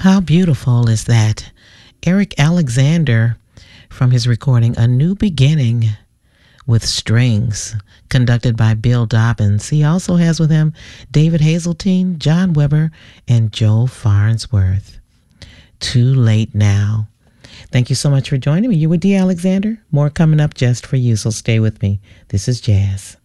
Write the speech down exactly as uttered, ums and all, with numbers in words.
How beautiful is that? Eric Alexander from his recording A New Beginning with Strings, conducted by Bill Dobbins. He also has with him David Hazeltine, John Weber, and Joe Farnsworth. Too Late Now. Thank you so much for joining me. You were Dee Alexander. More coming up just for you, so stay with me. This is Jazz.